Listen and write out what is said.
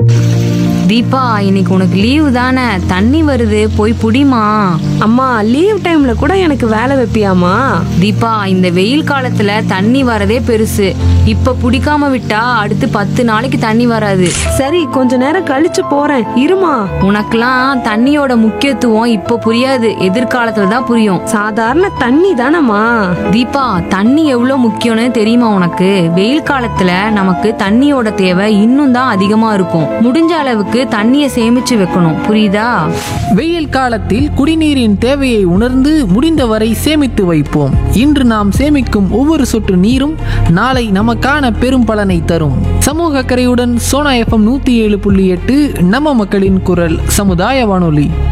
தீபா, இன்னைக்கு உனக்கு லீவு தானே? தண்ணி வருது, போய் புடிமா. அம்மா, லீவ் டைம்ல கூட எனக்கு வேலை வைப்பியாமா? தீபா, இந்த வெயில் காலத்துல தண்ணி வரதே பெருசு. இப்ப புடிக்காம விட்டா அடுத்து 10 நாளைக்கு தண்ணி வராது. சரி, கொஞ்ச நேரம் கழிச்சு போறேன், இருமா. உனக்கெல்லாம் தண்ணியோட முக்கியத்துவம் இப்ப புரியாது, எதிர்காலத்துல தான் புரியும். சாதாரண தண்ணி தானம்மா. தீபா, தண்ணி எவ்வளவு முக்கியம்னு தெரியுமா உனக்கு? வெயில் காலத்துல நமக்கு தண்ணியோட தேவை இன்னும் தான் அதிகமா இருக்கும். முடிஞ்ச அளவுக்கு தண்ணிய சேமிச்சு வைக்கணும், புரியுதா? வெயில் காலத்தில் குடிநீரின் தேவையை உணர்ந்து முடிந்தவரை சேமித்து வைப்போம். இன்று நாம் சேமிக்கும் ஒவ்வொரு சொட்டு நீரும் நாளை நமக்கான பெரும் பலனை தரும். சமூக அக்கறையுடன் சோனா FM 107.8 நம்ம மக்களின் குரல் சமுதாய வானொலி.